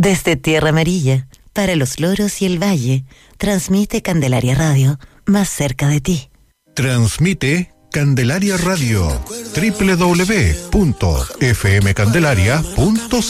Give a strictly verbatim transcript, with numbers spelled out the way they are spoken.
Desde Tierra Amarilla, para los loros y el valle, transmite Candelaria Radio, más cerca de ti. Transmite Candelaria Radio, doble u doble u doble u punto f m candelaria punto c l.